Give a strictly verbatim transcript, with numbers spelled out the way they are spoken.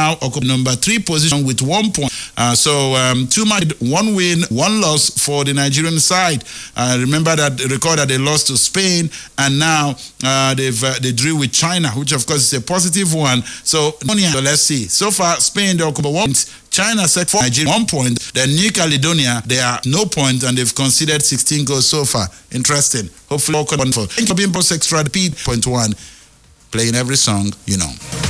now occupy number three position with one point. Uh, so um, two matches, one win, one loss for the Nigerian side. Uh, remember that record that they lost to Spain, and now uh, they've uh, they drew with China, which of course is a positive one. So, so let's see. So far, Spain they occupy one point. China set for Nigeria one point. Then New Caledonia, they are no point, and they've conceded sixteen goals so far. Interesting. Hopefully, all for Extra point one, playing every song you know.